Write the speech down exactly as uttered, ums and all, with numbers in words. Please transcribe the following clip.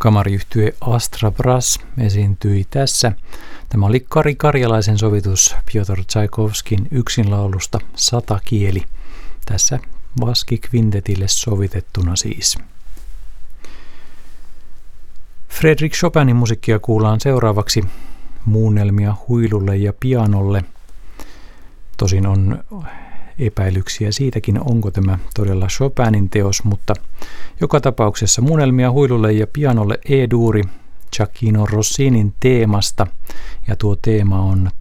Kamariyhtye Astra Brass esiintyi tässä. Tämä oli Kari Karjalaisen sovitus Pjotr Tšaikovskin yksinlaulusta Sata kieli. Tässä Vaski-kvintetille sovitettuna siis. Frédéric Chopinin musiikkia kuullaan seuraavaksi, muunnelmia huilulle ja pianolle. Tosin on epäilyksiä siitäkin, onko tämä todella Chopinin teos, mutta joka tapauksessa muunnelmia huilulle ja pianolle E-duuri Gioacchino Rossinin teemasta, ja tuo teema on